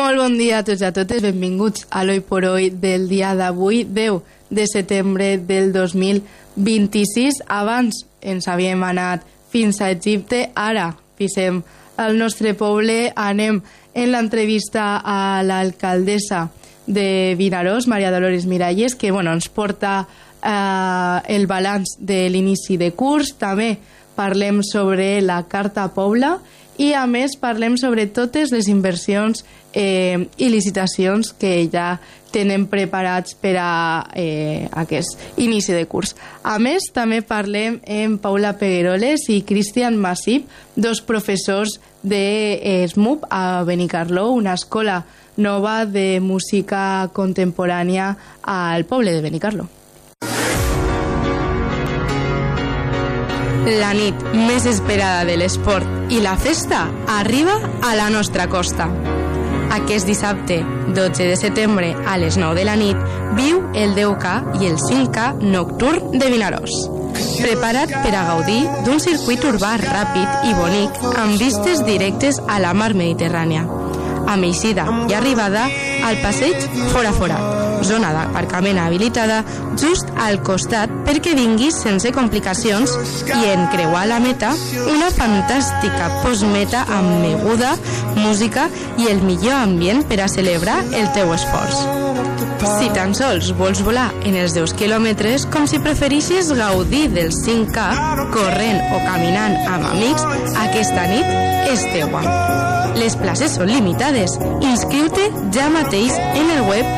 Molt bon dia a tots i a totes, benvinguts a l'Hoy por Hoy del dia d'avui, 10 de setembre del 2026. Abans ens havíem anat fins a Egipte, ara pisem al nostre poble, anem en l'entrevista a l'alcaldessa de Vinaròs, Maria Dolores Miralles, que ens porta el balanç de l'inici de curs. També parlem sobre la Carta Pobla i a més parlem sobre totes les inversions i licitacions que ja tenen preparats per a aquest inici de curs. A més, també parlem amb Paula Pegueroles i Cristian Masip, dos professors de SMUP a Benicarló, una escola nova de música contemporània al poble de Benicarló. La nit més esperada de l'esport i la festa arriba a la nostra costa. Aquest dissabte, 12 de setembre, a les 9 de la nit, viu el 10K i el 5K nocturn de Vinaròs. Prepara't per a gaudir d'un circuit urbà ràpid i bonic amb vistes directes a la mar Mediterrània, amb eixida i arribada al passeig Fora Fora, zona d'aparcament habilitada just al costat perquè vinguis sense complicacions i en creuar la meta una fantàstica postmeta amb beguda, música i el millor ambient per a celebrar el teu esforç. Si tan sols vols volar en els 10 quilòmetres, com si preferissis gaudir del 5K corrent o caminant amb amics, aquesta nit és teua. Les places són limitades. Inscriu-te ja mateix en el web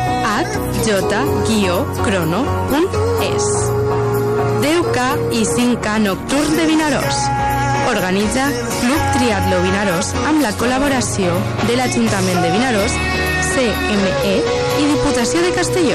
j-crono.es. 10K i 5K nocturn de Vinaròs. Organitza Club Triatló Vinaròs amb la col·laboració de l'Ajuntament de Vinaròs, CME i Diputació de Castelló.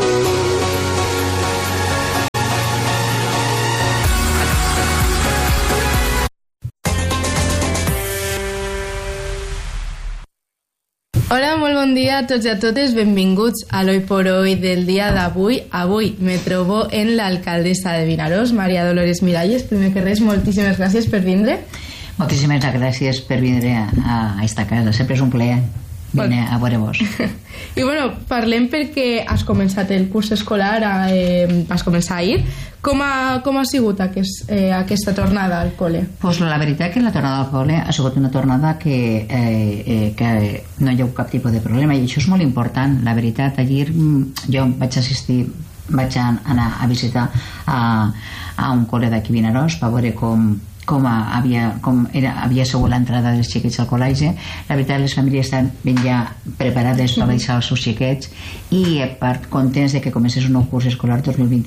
Hola, molt bon dia a tots i a totes, benvinguts a l'Hoy por Hoy del dia d'avui. Avui me trobo en l'alcaldessa de Vinaròs, Maria Dolores Miralles. Primer que res, moltíssimes gràcies per vindre. Moltíssimes gràcies per vindre a esta casa, sempre és un plaer vine a veure vos. I parlem perquè has començat el curs escolar, vas començar ahir. Com ha sigut aquesta tornada al col·le? Pues la veritat que la tornada al col·le ha sigut una tornada que no hi ha cap tipus de problema, i això és molt important. La veritat, ahir jo vaig anar a visitar a un col·le d'aquí Vinaròs per veure com havia sigut l'entrada dels xiquets al col·legi. La veritat, les famílies estan ben ja preparades per deixar els seus xiquets i a part contents de que comencés un nou curs escolar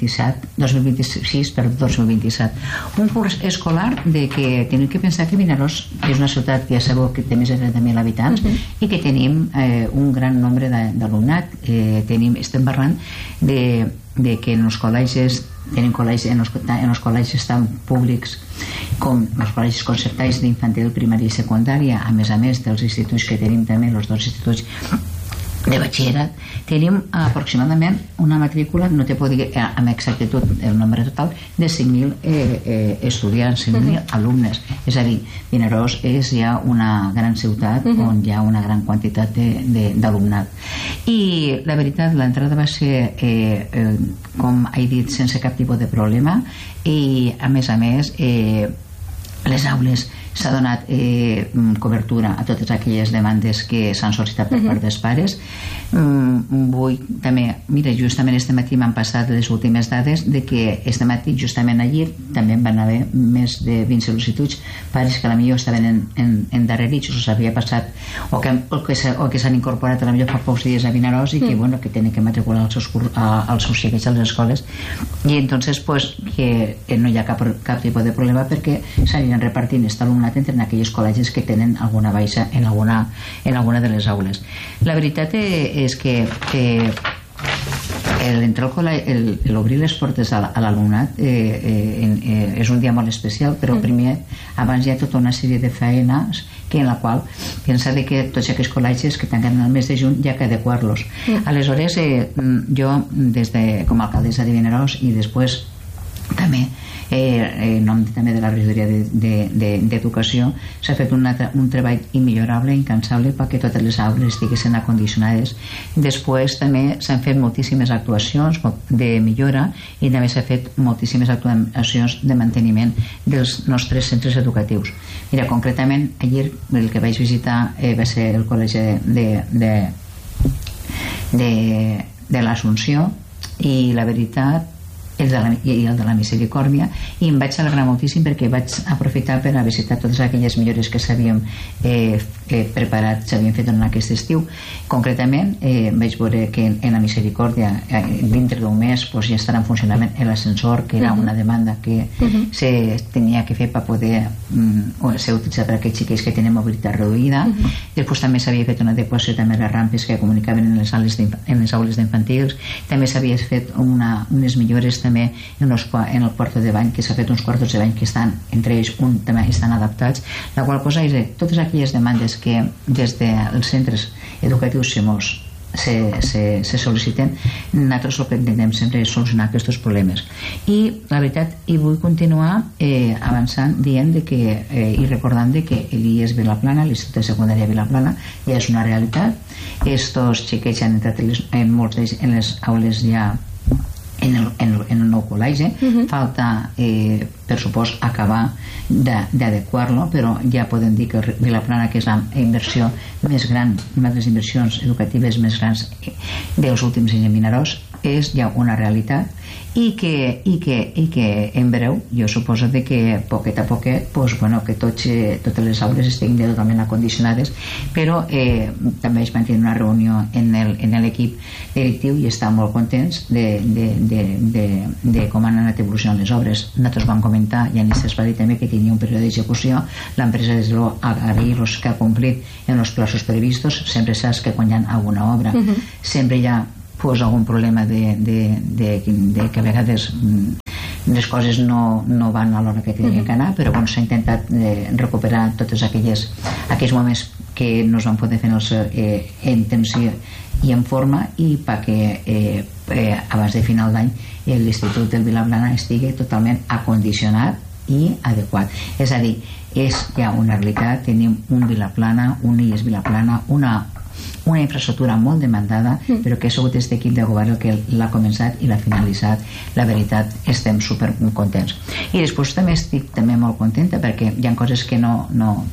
2026-2027. Un curs escolar de que tenim que pensar que Vinaròs és una ciutat que ja sabeu que té més de 30.000 habitants i que tenim un gran nombre d'alumnat. Estem parlant de que en els col·legis en els col·legis tant públics com els col·legis concertats d'infantil, primària i secundària, a més dels instituts que tenim també, els dos instituts de batxillerat, tenim aproximadament una matrícula, no te puc dir amb exactitud el nombre total, de 5.000 estudiants, 5.000 alumnes. És a dir, Vinaròs és ja una gran ciutat on hi ha una gran quantitat d'alumnat. I la veritat, l'entrada va ser, com he dit, sense cap tipus de problema, i a més, les aules s'ha donat cobertura a totes aquelles demandes que s'han sol·licitat per part dels pares. Vull també, mira, justament este matí m'han passat les últimes dades de que este matí, justament ahir, també van haver més de 20 sol·licituds, pares que potser estaven endarrerits o s'havia passat o que s'han incorporat potser fa pocs dies a Vinaròs i que tenen que matricular els seus xiquets a les escoles, i entonces que no hi ha cap tipus de problema perquè s'aniran repartint aquest alumnat entre aquells col·legis que tenen alguna baixa en alguna de les aules. La veritat és que l'obrir les portes a l'alumnat és un dia molt especial, però primer, abans hi ha tota una sèrie de feines en la qual pensa que tots aquests col·legis que tanquen el mes de juny hi ha que adequar-los. Aleshores, jo, com a alcaldessa de Vinaròs i després també en nom també de la regidoria d'Educació s'ha fet un treball immillorable, incansable, perquè totes les aules estiguessin acondicionades. Després també s'han fet moltíssimes actuacions de millora i també s'ha fet moltíssimes actuacions de manteniment dels nostres centres educatius. Mira, concretament ahir el que vaig visitar va ser el col·legi de l'Assumpció, i la veritat el de la Misericòrdia, i em vaig alegrar moltíssim perquè vaig aprofitar per a visitar totes aquelles millores que s'havien preparat, s'havien fet en aquest estiu. Concretament vaig veure que en la Misericòrdia dintre d'un mes ja estarà en funcionament l'ascensor, que era una demanda que se tenia que fer per poder ser utilitzat per aquells xiquets que tenen mobilitat reduïda. Després també s'havia fet una adequació també a les rampes que comunicaven en les aules d'infantils. També s'havia fet unes millores també en el quarto de bany, que s'ha fet uns quartos de bany que estan, entre ells un també estan adaptats, la qual cosa és totes aquelles demandes que des dels centres educatius se sol·liciten, nosaltres el que intentem sempre és solucionar aquests problemes. I la veritat, i vull continuar avançant dient i recordant que l'IES Vilaplana, l'Institut de Secundària Vilaplana, ja és una realitat. Estos xiquets han entrat en molts d'ells en les aules ja en el nou col·legi. Falta, per supost, acabar d'adequar-lo, però ja podem dir que Vilaplana, que és la inversió més gran, una de les inversions educatives més grans dels últims anys en Vinaròs, és ja una realitat, i que en breu jo suposo que poquet a poquet que totes les aules estiguin totalment acondicionades. Però també vaig mantenir una reunió en l'equip directiu i estan molt contents de com han anat evolucionant les obres. Nosaltres vam comentar, i Anis es va dir també, que tenia un període d'execució. L'empresa des de agrair-los que ha complit en els plazos previstos. Sempre saps que quan hi ha alguna obra sempre hi ha algun problema de que a vegades les coses no van a l'hora que tenien que anar, però s'ha intentat recuperar tots aquells moments que no es van poder fer en temps i en forma, i perquè abans de final d'any l'Institut del Vilaplana estigui totalment acondicionat i adequat. És a dir, és ja una realitat. Tenim un Vilaplana, un IES Vilaplana, una infraestructura molt demandada, però que ha sigut aquest equip de govern el que l'ha començat i l'ha finalitzat. La veritat, estem super contents. I després també estic molt contenta perquè hi ha coses que no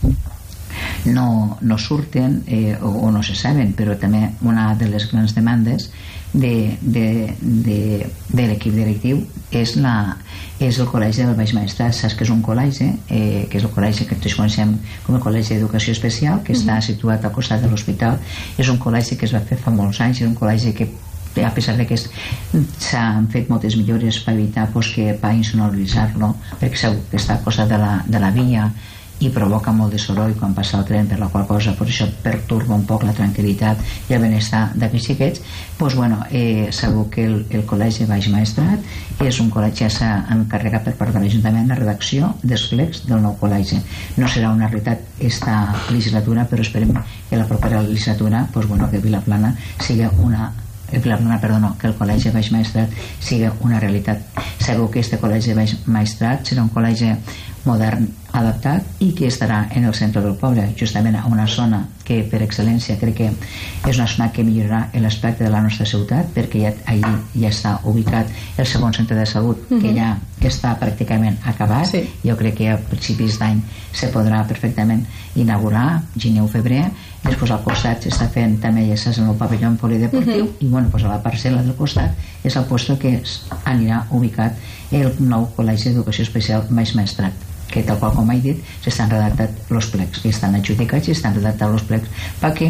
surten o no se saben, però també una de les grans demandes de l'equip directiu és el Col·legi del Baix Maestrat. Saps que és un col·legi que és el col·legi que tots coneixem com el Col·legi d'Educació Especial, que està situat al costat de l'hospital. És un col·legi que es va fer fa molts anys, és un col·legi que, a pesar de que s'han fet moltes millores per evitar per insonoritzar-lo, perquè segur que està al costat de la via i provoca molt de soroll quan passa el tren, per la qual cosa això perturba un poc la tranquil·litat i el benestar d'aquests xiquets. Segur que el Col·legi Baix Maestrat és un col·legi que s'ha encarregat per part de l'Ajuntament la redacció dels plecs del nou col·legi. No serà una realitat esta legislatura, però esperem que la propera legislatura que Vilaplana sigui que el Col·legi Baix Maestrat sigui una realitat. Segur que este Col·legi Baix Maestrat serà un col·legi modern, adaptat, i que estarà en el centre del poble, justament a una zona que per excel·lència crec que és una zona que millorarà l'aspecte de la nostra ciutat, perquè allí ja està ubicat el segon centre de salut, que ja està pràcticament acabat. Jo crec que a principis d'any se podrà perfectament inaugurar, gener o febrer. Després al costat s'està fent també, ja saps, en el pavelló polideportiu, i a la parcel·la del costat és el lloc que anirà ubicat el nou Col·legi d'Educació Especial Baix Maestrat, que tal qual com he dit s'estan redactats els plecs, que estan adjudicats i estan redactats els plecs perquè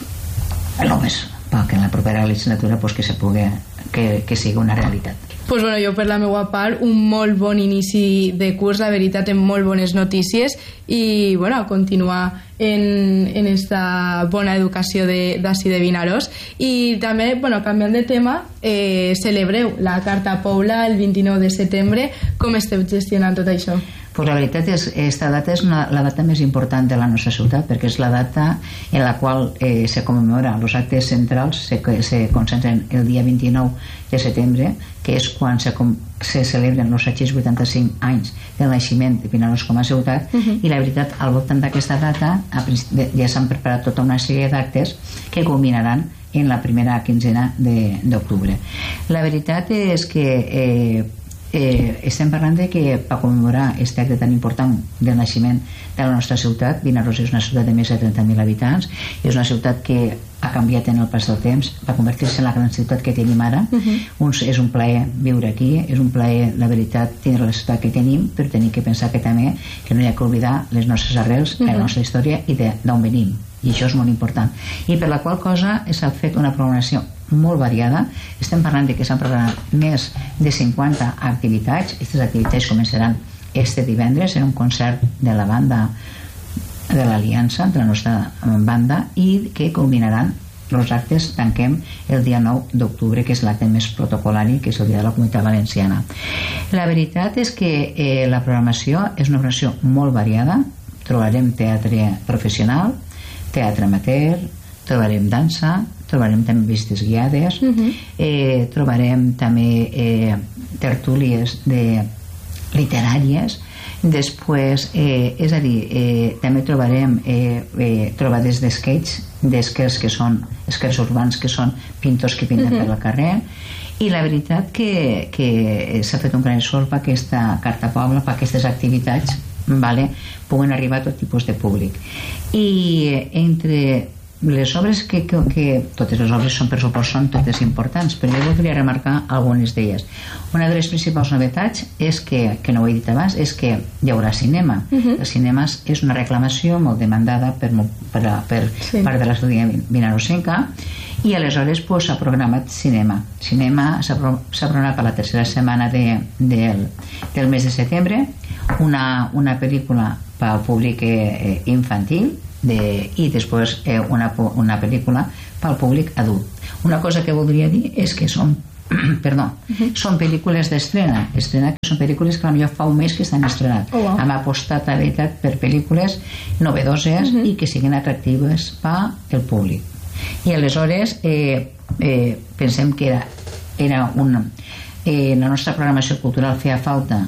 en la propera legislatura que sigui una realitat. Jo per la meva part un molt bon inici de curs, la veritat, amb molt bones notícies, i a continuar en esta bona educació d'ací de Vinaròs. I també, canviant de tema, celebreu la Carta Poula el 29 de setembre. Com esteu gestionant tot això? Pues la veritat és que aquesta data és la data més important de la nostra ciutat, perquè és la data en la qual se commemora els actes centrals, se concentren el dia 29 de setembre, que és quan se celebren els 785 anys del naixement de Vinaròs com a ciutat, i la veritat, al voltant d'aquesta data ja s'han preparat tota una sèrie d'actes que culminaran en la primera quinzena d'octubre. La veritat és que estem parlant de que per commemorar aquest acte tan important del naixement de la nostra ciutat, Vinaròs és una ciutat de més de 30.000 habitants, és una ciutat que ha canviat en el pas del temps, va convertir-se en la gran ciutat que tenim ara. És un plaer viure aquí, és un plaer, la veritat, tenir la ciutat que tenim, però tenim que pensar que també que no hi ha que oblidar les nostres arrels, la nostra història i d'on venim, i això és molt important, i per la qual cosa s'ha fet una programació molt variada. Estem parlant de que s'han programat més de 50 activitats. Aquestes activitats començaran este divendres en un concert de la banda de l'Aliança, de la nostra banda, i que culminaran els actes, tanquem el dia 9 d'octubre, que és l'acte més protocolari, que és el dia de la Comunitat Valenciana. La veritat és que la programació és una programació molt variada. Trobarem teatre professional, teatre amateur, trobarem dansa, trobarem també visites guiades, trobarem també tertúlies literàries, després, és a dir, també trobarem trobades d'esquers que són esquers urbans, que són pintors que pinten per al carrer, i la veritat que s'ha fet un gran esforç per aquesta Carta Pobla, per aquestes activitats, puguen arribar a tot tipus de públic. I entre les obres que totes les obres són, per supost, són totes importants, però jo voldria remarcar algunes d'elles. Una de les principals novetats és que no ho he dit abans, és que hi haurà cinema. El cinema és una reclamació molt demandada per part de la ciutadania vinaròsenca, i aleshores s'ha programat cinema. S'ha programat per la tercera setmana del mes de setembre una pel·lícula per al públic infantil, i després una pel·lícula pel públic adult. Una cosa que voldria dir és que són pel·lícules d'estrena, que són pel·lícules que potser fa un mes que estan estrenat. Hem apostat a veritat per pel·lícules novedoses i que siguin atractives per al públic. I aleshores pensem que era la nostra programació cultural feia falta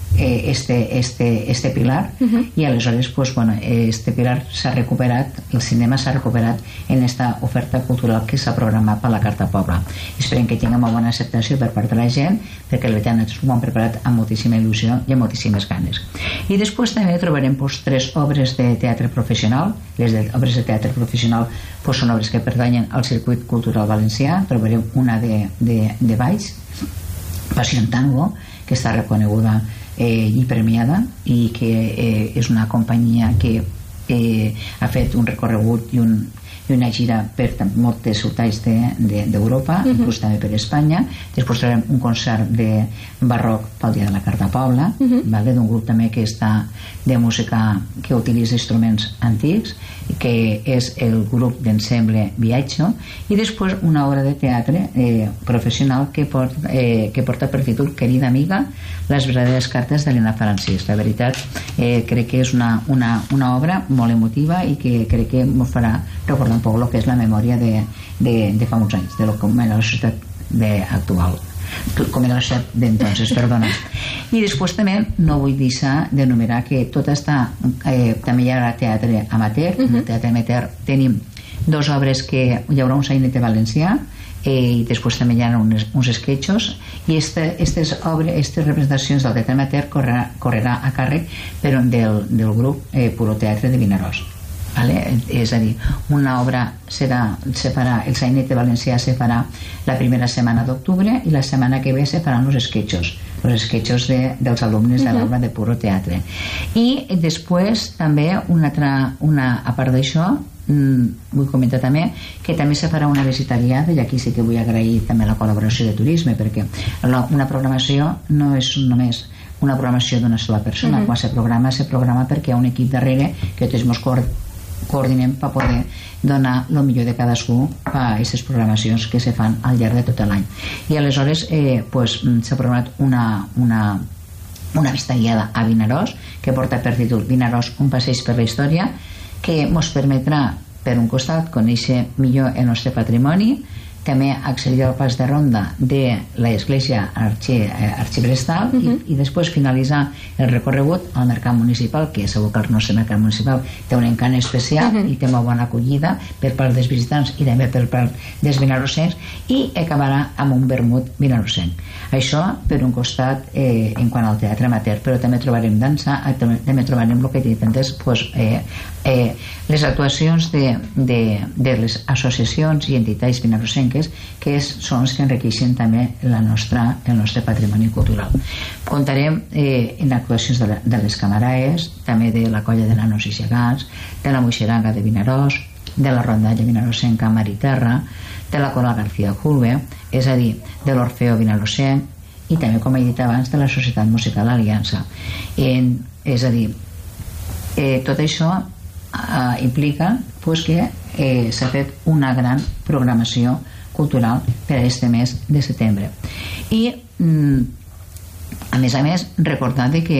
este pilar, i aleshores este pilar s'ha recuperat, el cinema s'ha recuperat en esta oferta cultural que s'ha programat per la Carta Pobla. Esperem que tingui una bona acceptació per part de la gent, perquè la veritat ens ho hem preparat amb moltíssima il·lusió i amb moltíssimes ganes. I després també trobarem 3 obres de teatre professional. Les obres de teatre professional són obres que pertanyen al circuit cultural valencià. Trobarem una de Valls, Passió en Tango, que està reconeguda i premiada, i que és una companyia que ha fet un recorregut i una gira per moltes ciutats d'Europa, inclús també per Espanya. Després trobarem un concert de barroc pel dia de la Carta Pobla, d'un grup també que està de música que utilitza instruments antics, que és el grup d'ensemble Viatge, i després una obra de teatre professional que porta per títol Querida amiga, les verdaderes cartes d'Helena Francis. La veritat, crec que és una obra molt emotiva i que crec que ens farà recordar un poc el que és la memòria de fa uns anys, de com era la societat actual, com era la societat d'entonces, perdona. I després també no vull deixar d'enumerar que tot està, també hi haurà teatre amateur. En el teatre amateur tenim 2 obres que hi haurà un sainete valencià, i després també hi ha uns esquetxos, i aquestes representacions del teatre amateur correrà a càrrec del grup Puro Teatre de Vinaròs. És a dir, una obra el sainete valencià se farà la primera setmana d'octubre, i la setmana que ve se faran els esquetxos dels alumnes de l'aula de Puro Teatre. I després també a part d'això, vull comentar també que també se farà una visita guiada, i aquí sí que vull agrair també la col·laboració de turisme, perquè una programació no és només una programació d'una sola persona. Quan se programa perquè hi ha un equip darrere que tots ens coordinem per poder donar el millor de cadascú a aquestes programacions que se fan al llarg de tot l'any. I aleshores s'ha programat una vista guiada a Vinaròs, que porta per títol Vinaròs, un passeig per la història, que ens permetrà, per un costat, conèixer millor el nostre patrimoni, també accedir al pas de ronda de l'església arxiprestal i després finalitzar el recorregut al mercat municipal, que segur que el nostre mercat municipal té un encant especial i té molt bona acollida per part dels visitants i també per part dels vinarossencs, i acabarà amb un vermut vinarossenc. Això per un costat en quant al teatre amateur, però també trobarem dansa, també trobarem el que he dit antes, les actuacions de les associacions i entitats vinarossenques, que són els que enriqueixen també el nostre patrimoni cultural. Contarem en actuacions de les camaraes, també de la colla de nanos i gegants, de la moixeranga de Vinaròs, de la rondalla vinarossenca Mariterra, de la Cola García Julve, és a dir, de l'Orfeo Vinarossenc, i també, com he dit abans, de la Societat Musical Aliança. És a dir, tot això implica que s'ha fet una gran programació cultural per a este mes de setembre. I a més recordar de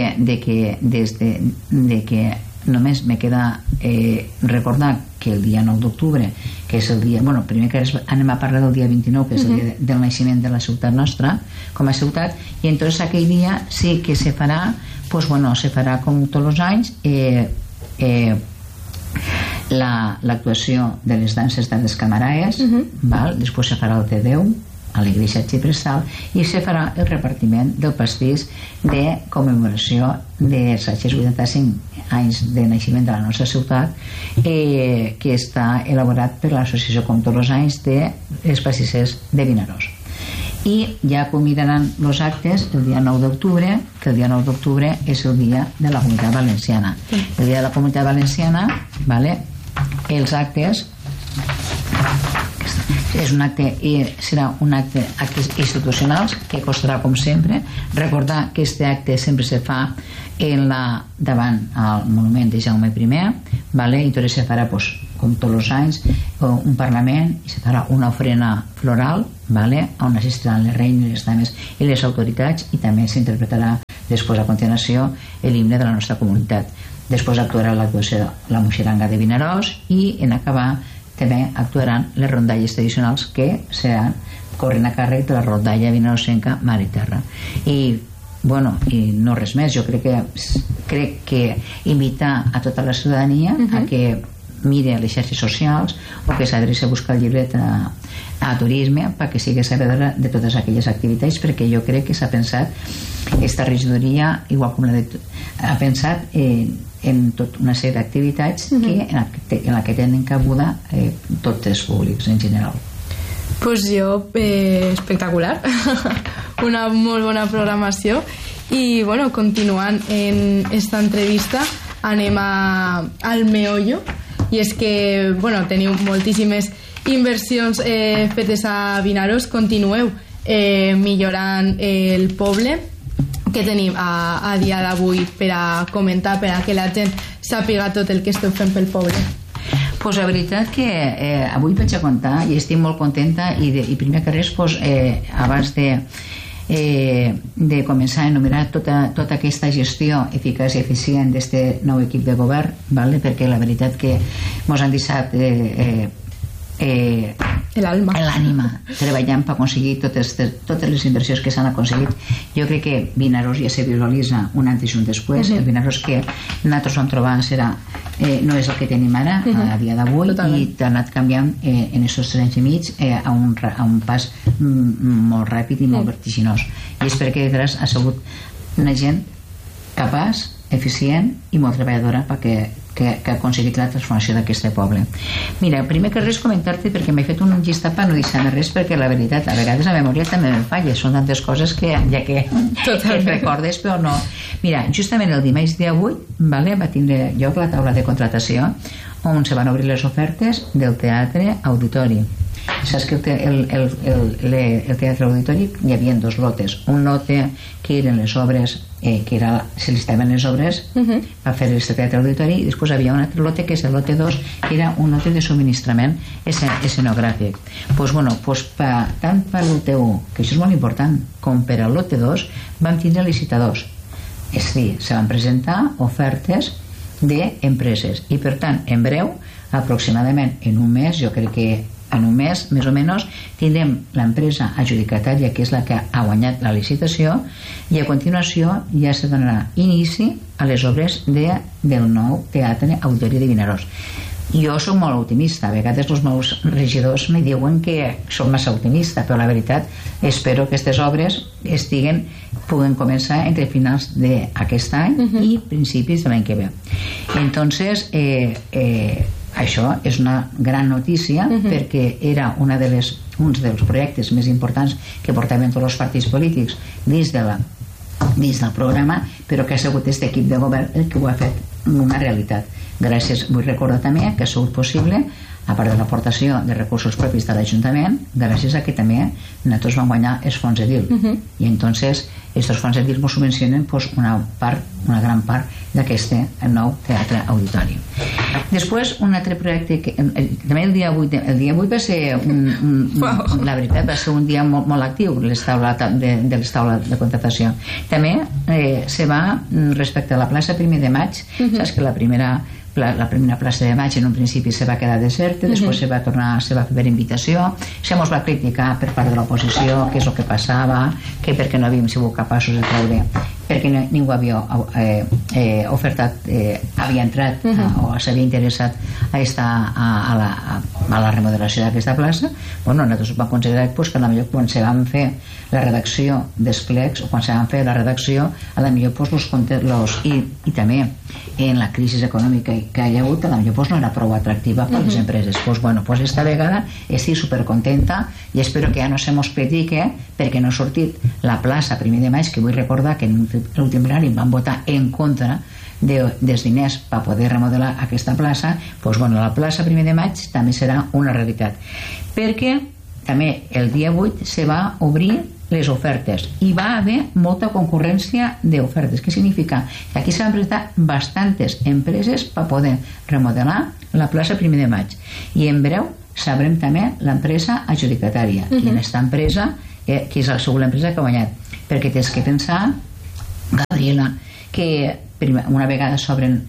que només me queda recordar que el dia 9 d'octubre, que és el dia, primer que anem a parlar del dia 29, que és el dia del naixement de la ciutat nostra com a ciutat, i entonces aquell dia sí que se farà, se farà com tots els anys l'actuació de les danses de les camaraes, després se farà el Te Déu a l'església arxiprestal i se farà el repartiment del pastís de commemoració dels 85 anys de naixement de la nostra ciutat, que està elaborat per l'associació, com tots els anys, de les pastissers de Vinaròs. I ja combinaran els actes el dia 9 d'octubre, que el dia 9 d'octubre és el dia de la Comunitat Valenciana. El dia de la Comunitat Valenciana, els actes és un acte, serà un acte, actes institucionals, que costarà com sempre. Recordar que este acte sempre se fa davant al monument de Jaume I, i tot se farà, com tots els anys, un parlament, i se farà una ofrena floral, on assistiran les reines, les dames i les autoritats, i també s'interpretarà després, a continuació, l'himne de la nostra comunitat. Després actuarà l'actuació la moixeranga de Vinaròs, i en acabar també actuaran les rondalles tradicionals, que corren a càrrec de la rondalla vinarossenca Mar i Terra. I no res més. Jo crec que invitar a tota la ciutadania a que mire les xarxes socials o que s'adreci a buscar el llibret a turisme perquè sigui sabedora de totes aquelles activitats, perquè jo crec que s'ha pensat, esta regidoria, igual com ha pensat en tota una sèrie d'activitats en la que tenen cabuda tots els públics en general. Pues espectacular. Una molt bona programació. I continuant en esta entrevista anem al meollo, i és que teniu moltíssimes inversions fetes a Vinaròs, continueu millorant el poble. Què tenim a dia d'avui per a comentar, per a que la gent sàpiga tot el que esteu fent pel poble? La veritat que avui vaig a contar i estic molt contenta, i primer que res abans de començar a enumerar tota aquesta gestió eficaç i eficient d'aquest nou equip de govern, perquè la veritat que ens han deixat l'ànima treballant per aconseguir totes les inversions que s'han aconseguit. Jo crec que Vinaròs ja se visualitza un antes i un després. El Vinaròs que nosaltres vam trobar no és el que tenim ara a dia d'avui, i ha anat canviant en aquests 3 anys i mig a un pas molt ràpid i molt vertiginós, i és perquè detrás ha sigut una gent capaç, eficient i molt treballadora perquè ha aconseguit la transformació d'aquest poble. Mira, primer que res comentar-te, perquè m'he fet un llistat per no deixar-me res, perquè la veritat, a vegades la memòria també em falla, són tantes coses que ja que et recordes, però no. Mira, justament el dimarts dia 8 va tindre lloc la taula de contratació, on se van obrir les ofertes del teatre auditori. Saps que el teatre auditori hi havia 2 lotes, un lote que eren les obres se listaven les obres per fer aquest teatre auditori, i després havia un altre lote que és el lote 2, que era un lote de subministrament escenogràfic. Tant per l'UT1, que això és molt important, com per al lote 2 vam tindre licitadors, és a dir, se van presentar ofertes d'empreses i per tant en breu, aproximadament en un mes, jo crec que en un mes més o menys tindrem l'empresa adjudicatària que és la que ha guanyat la licitació i a continuació ja se donarà inici a les obres del nou Teatre Auditori de Vinaròs. Jo soc molt optimista, a vegades els meus regidors me diuen que soc massa optimista, però la veritat espero que aquestes obres puguen començar entre finals d'aquest any i principis de l'any que ve. Entonces això és una gran notícia perquè era un dels projectes més importants que portaven tots els partits polítics dins del programa, però que ha sigut aquest equip de govern el que ho ha fet una realitat. Gràcies, vull recordar també que ha sigut possible, a part de l'aportació de recursos propis de l'Ajuntament, gràcies a que també nosaltres vam guanyar els fons EDIL. I entonces aquests fons EDIL ens subvencionen una gran part d'aquest nou teatre auditori. Després, un altre projecte que també el dia 8 va ser la veritat, va ser un dia molt actiu de les taules de contratació. També se va, respecte a la plaça 1 de maig, saps que la primera plaça de maig en un principi se va quedar deserta, després se va fer invitació, se mos va criticar per part de l'oposició què és el que passava, que perquè no havíem sigut capaços de treure, perquè ningú havia ofertat, havia entrat o s'havia interessat a la remodelació d'aquesta plaça. Bueno, nosaltres vam considerar que potser quan se van fer la redacció dels plecs o quan se van fer la redacció i també en la crisi econòmica que hi ha hagut, no era prou atractiva per les empreses. Esta vegada estic supercontenta i espero que ja no se mos critique perquè no ha sortit la plaça 1 de maig, que vull recordar que en l'últim plenari van votar en contra dels diners per poder remodelar aquesta plaça. La plaça 1 de maig també serà una realitat, perquè també el dia 8 se va obrir les ofertes i va haver molta concurrència d'ofertes. Què significa? Que aquí s'han presentat bastantes empreses per poder remodelar la plaça 1 de maig i en breu sabrem també l'empresa adjudicatària, aquesta empresa que és la segona empresa que ha guanyat, perquè tens que pensar, Gabriela, que una vegada s'obrin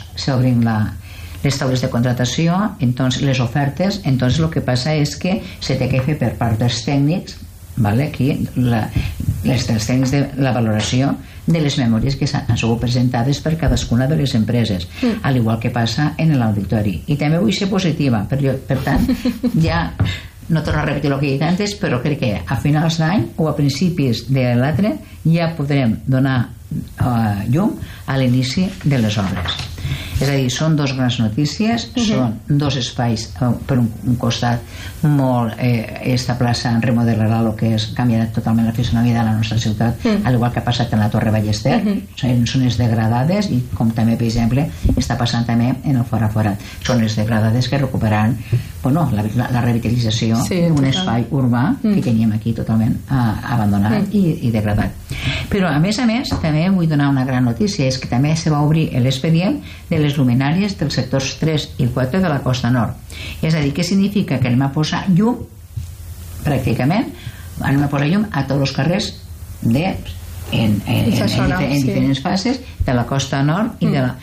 les taules de contratació, entonces les ofertes, entonces el que passa és que se té que fer per part dels tècnics, aquí els tècnics de la valoració de les memòries que han sigut presentades per cadascuna de les empreses, al igual que passa en l'auditori. I també vull ser positiva, per tant ja no torno a repetir el que he dit antes, però crec que a finals d'any o a principis de l'altre ja podrem donar llum a l'inici de les obres. És a dir, són dos grans notícies, són dos espais, per un costat esta plaça remodelarà el que és, canviarà totalment la fisonomia de la nostra ciutat, al igual que ha passat en la Torre Ballester, són zones degradades i com també, per exemple, està passant també en el Fora Forat, zones degradades que recuperaran la revitalització d'un espai urbà que teníem aquí totalment abandonat i degradat. Però a més, també vull donar una gran notícia, és que també se va obrir l'expedient de les luminàries dels sectors 3 i 4 de la Costa Nord. És a dir, què significa? Que anem a posar llum, pràcticament, a tots els carrers en diferents fases de la Costa Nord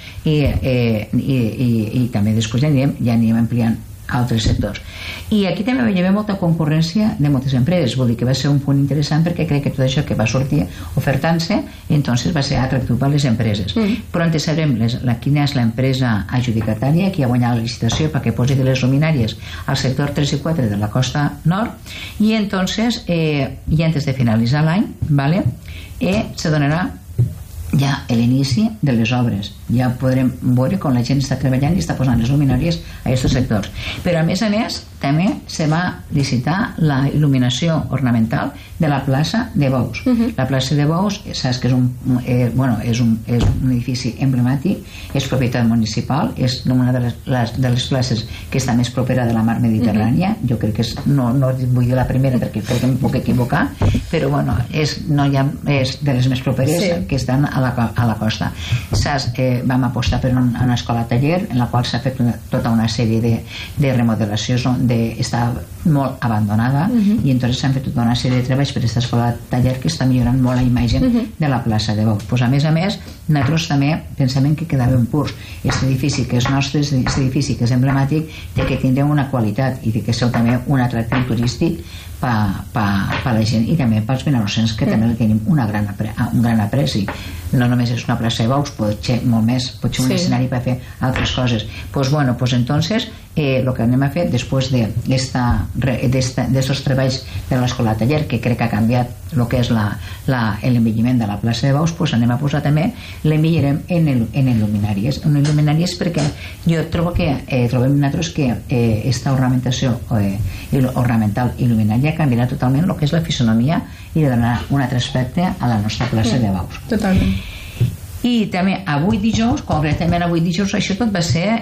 i també després ja anirem ampliant altres sectors. I aquí també hi havia molta concurrència de moltes empreses, vol dir que va ser un punt interessant perquè crec que tot això que va sortir ofertant-se entonces va ser atractiu per les empreses. Però antes sabrem quina és l'empresa adjudicatària que ha guanyat la licitació perquè posi de les luminàries al sector 3 i 4 de la Costa Nord i entonces i antes de finalitzar l'any se donarà ja l'inici de les obres, ja podrem veure com la gent està treballant i està posant les luminàries a aquests sectors. Però a més també se va licitar la il·luminació ornamental de la plaça de Bous. La plaça de Bous, saps que és un edifici emblemàtic, és propietat municipal, és una de les places que està més propera de la mar Mediterrània. Jo crec que no vull dir la primera perquè crec que em puc equivocar, però és de les més properes que estan a a la costa. Saps? Vam apostar per una escola taller en la qual s'ha fet tota una sèrie de remodelacions on està molt abandonada i entonces s'han fet tota una sèrie de treballs per aquesta escola taller que està millorant molt la imatge de la plaça de Baus. Pues a més, nosaltres també pensem que quedava un purs. Aquest edifici que és nostre, aquest edifici que és emblemàtic, de que tindrem una qualitat i de que seu també un atractiu turístic per la gent i també pels vinarosens, que també li tenim un gran apreci. No només és una plaça de Baus, pot ser molt més, pot ser un escenari per fer altres coses. Pues bueno, pues entonces el que anem a fer després d'estos treballs de l'escola taller, que crec que ha canviat el que és l'envelliment de la plaça de Baus, pues anem a posar també l'envellirem en il·luminàries. En il·luminàries perquè jo trobo que trobem nosaltres que esta ornamentació ornamental il·luminària canviarà totalment el que és la fisonomia i de donar un altre aspecte a la nostra plaça de Baus. Totalment. I també avui dijous, concretament avui dijous, això tot va ser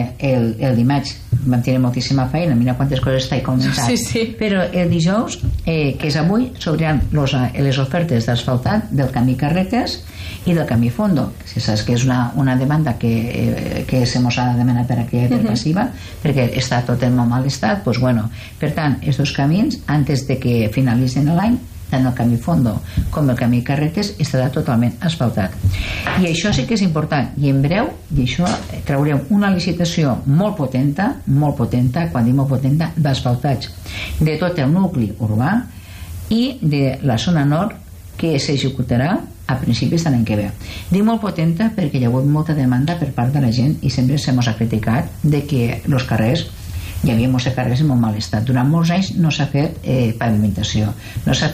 el dimarts. Vam tenir moltíssima feina, mira quantes coses està comentat. Sí. Però el dijous, que és avui, s'obriran les ofertes d'asfaltat del camí Carretes i del camí Fondo. Si saps que és una demanda que se mos ha de demanar per activa i per passiva, perquè està tot en molt mal estat. Pues bueno, per tant, aquests camins, antes de que finalitzen l'any, tant el camí Fondo com el camí Carretes estarà totalment asfaltat. I això sí que és important, i en breu, i això traurem una licitació molt potenta, quan dic molt potenta, d'asfaltats de tot el nucli urbà i de la zona nord, que s'executarà a principis de l'any que ve. Dic molt potenta perquè hi ha hagut molta demanda per part de la gent i sempre se mos ha criticat de que els carrers hi havia molts carrers en molt mal estat. Durant molts anys no s'ha fet pavimentació, no s'ha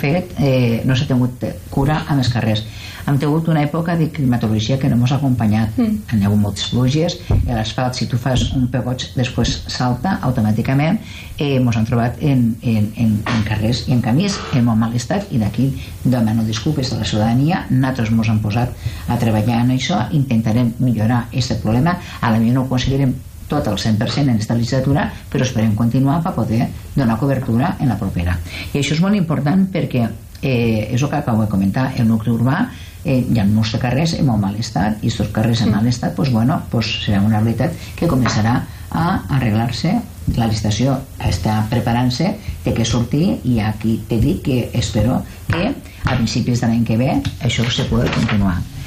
tingut cura amb els carrers. Hem tingut una època de climatologia que no ens ha acompanyat. Han hagut moltes pluges, l'asfalt, si tu fas un pegoig, després salta automàticament. Ens han trobat en carrers i en camins en molt mal estat, i d'aquí demano disculpes a la ciutadania. Nosaltres ens hem posat a treballar en això, intentarem millorar aquest problema. A la millor no ho aconseguirem tot el 100% en aquesta legislatura, però esperem continuar per poder donar cobertura en la propera. I això és molt important perquè és el que acabo de comentar, el nucli urbà hi ha molts carrers en molt mal estat, i aquests carrers en mal estat serà una realitat que començarà a arreglar-se. La licitació està preparant-se de què sortir, i aquí te dic que espero que a principis de l'any que ve això se pugui continuar.